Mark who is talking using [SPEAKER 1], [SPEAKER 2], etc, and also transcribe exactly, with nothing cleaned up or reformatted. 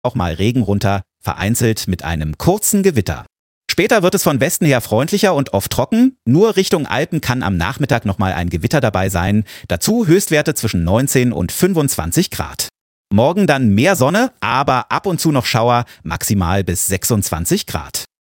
[SPEAKER 1] auch mal Regen runter, vereinzelt mit einem kurzen Gewitter. Später wird es von Westen her freundlicher und oft trocken. Nur Richtung Alpen kann am Nachmittag nochmal ein Gewitter dabei sein. Dazu Höchstwerte zwischen neunzehn und fünfundzwanzig Grad. Morgen dann mehr Sonne, aber ab und zu noch Schauer, maximal bis sechsundzwanzig Grad.